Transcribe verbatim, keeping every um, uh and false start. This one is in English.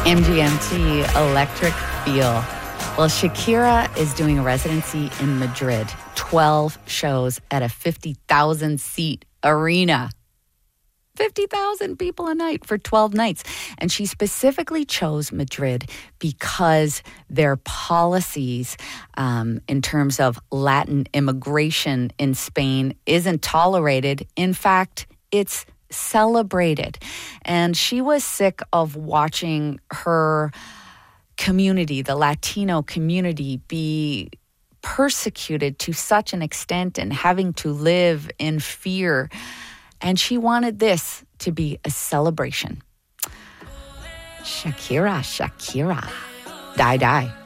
M G M T Electric Feel. Well, Shakira is doing a residency in Madrid. twelve shows at a fifty thousand seat arena. fifty thousand people a night for twelve nights. And she specifically chose Madrid because their policies um, in terms of Latin immigration in Spain isn't tolerated. In fact, it's celebrated. And she was sick of watching her community, the Latino community, be persecuted to such an extent and having to live in fear. And she wanted this to be a celebration. Shakira, Shakira. Die, die.